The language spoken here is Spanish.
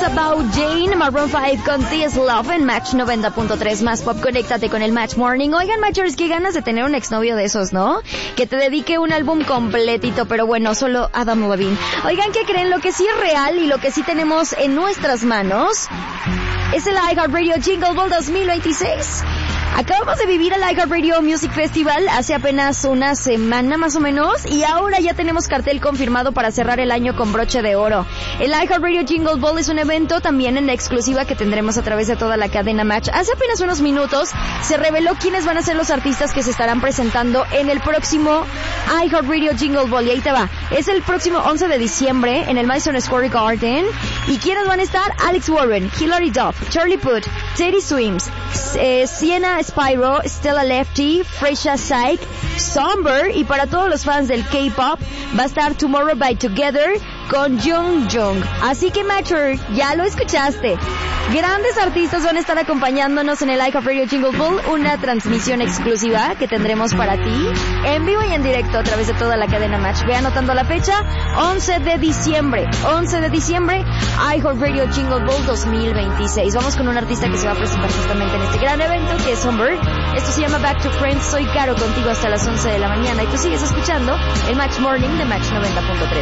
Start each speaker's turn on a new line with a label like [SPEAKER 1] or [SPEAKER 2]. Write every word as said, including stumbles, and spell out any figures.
[SPEAKER 1] About Jane, Maroon five con This Love en Match noventa punto tres más pop. Conéctate con el Match Morning. Oigan, Matchers, qué ganas de tener un exnovio de esos, ¿no? Que te dedique un álbum completito, pero bueno, solo Adam Levine. Oigan, ¿qué creen? Lo que sí es real y lo que sí tenemos en nuestras manos es el iHeartRadio Jingle Ball dos mil veintiséis. Acabamos de vivir el iHeartRadio Music Festival hace apenas una semana más o menos y ahora ya tenemos cartel confirmado para cerrar el año con broche de oro. El iHeartRadio Jingle Ball es un evento también en exclusiva que tendremos a través de toda la cadena Match. Hace apenas unos minutos se reveló quiénes van a ser los artistas que se estarán presentando en el próximo iHeartRadio Jingle Ball. Y ahí te va. Es el próximo once de diciembre en el Madison Square Garden. ¿Y quiénes van a estar? Alex Warren, Hilary Duff, Charlie Puth, Teddy Swims, eh, Sienna Spyro, Stella Lefty, Freya Psych, Somber, y para todos los fans del K-pop va a estar Tomorrow by Together con Jung Jung. Así que Matcher, ya lo escuchaste. Grandes artistas van a estar acompañándonos en el iHeartRadio Jingle Ball, una transmisión exclusiva que tendremos para ti en vivo y en directo a través de toda la cadena Match. Ve anotando la fecha, once de diciembre, once de diciembre, iHeartRadio Jingle Ball dos mil veintiséis. Vamos con un artista que se va a presentar justamente en este gran evento, que es Somber. Esto se llama Back to Friends. Soy Caro contigo hasta las once de la mañana y tú sigues escuchando el Match Morning de Match noventa punto tres.